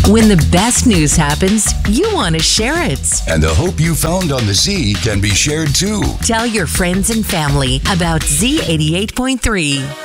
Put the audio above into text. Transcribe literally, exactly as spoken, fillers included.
When the best news happens, you want to share it. And the hope you found on the Z can be shared too. Tell your friends and family about Z eighty-eight point three.